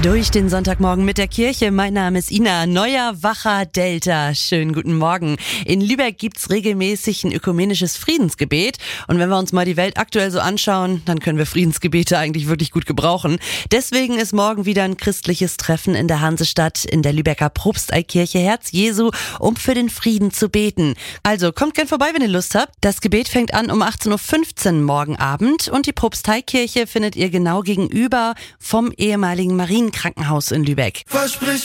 Durch den Sonntagmorgen mit der Kirche. Mein Name ist Ina, neuer Wacher Delta. Schönen guten Morgen. In Lübeck gibt's regelmäßig ein ökumenisches Friedensgebet. Und wenn wir uns mal die Welt aktuell so anschauen, dann können wir Friedensgebete eigentlich wirklich gut gebrauchen. Deswegen ist morgen wieder ein christliches Treffen in der Hansestadt in der Lübecker Propsteikirche Herz Jesu, um für den Frieden zu beten. Also kommt gern vorbei, wenn ihr Lust habt. Das Gebet fängt an um 18.15 Uhr morgen Abend und die Propsteikirche findet ihr genau gegenüber vom ehemaligen Marienkrankenhaus in Lübeck.